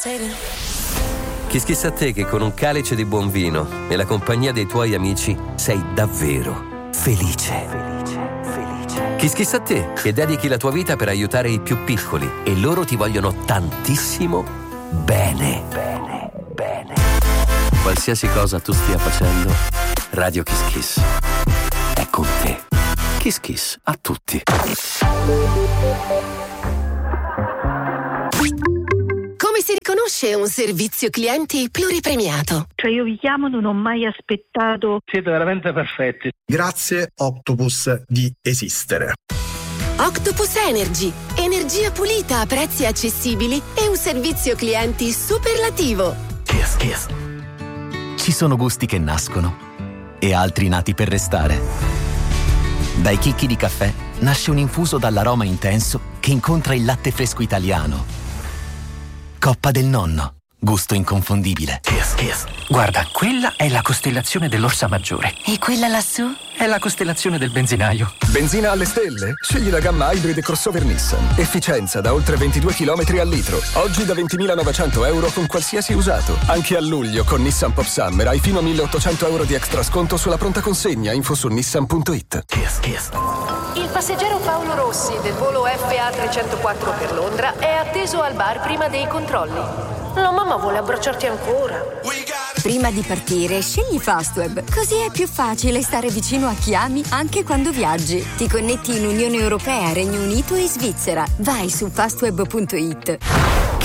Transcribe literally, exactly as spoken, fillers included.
Kiss Kiss a te che con un calice di buon vino e la compagnia dei tuoi amici sei davvero felice. Felice, felice. Kiss Kiss a te che dedichi la tua vita per aiutare i più piccoli e loro ti vogliono tantissimo bene. Bene, bene. Qualsiasi cosa tu stia facendo, Radio Kiss Kiss è con te. Kiss Kiss a tutti. Come si riconosce un servizio clienti pluripremiato? Cioè io vi chiamo, non ho mai aspettato. Siete veramente perfetti. Grazie Octopus di esistere. Octopus Energy, energia pulita a prezzi accessibili e un servizio clienti superlativo. Kiss Kiss. Ci sono gusti che nascono e altri nati per restare. Dai chicchi di caffè nasce un infuso dall'aroma intenso che incontra il latte fresco italiano. Coppa del nonno, gusto inconfondibile. Kiss Kiss. Guarda, quella è la costellazione dell'Orsa Maggiore. E quella lassù? È la costellazione del benzinaio. Benzina alle stelle? Scegli la gamma Hybrid e crossover Nissan. Efficienza da oltre ventidue chilometri al litro. Oggi da ventimilanovecento euro con qualsiasi usato. Anche a luglio con Nissan Pop Summer hai fino a milleottocento euro di extra sconto sulla pronta consegna. Info su nissan punto it. Kiss Kiss. Il passeggero Paolo Rossi del volo F A trecentoquattro per Londra è atteso al bar prima dei controlli. La mamma vuole abbracciarti ancora. Prima di partire, scegli Fastweb. Così è più facile stare vicino a chi ami anche quando viaggi. Ti connetti in Unione Europea, Regno Unito e Svizzera. Vai su fastweb punto it.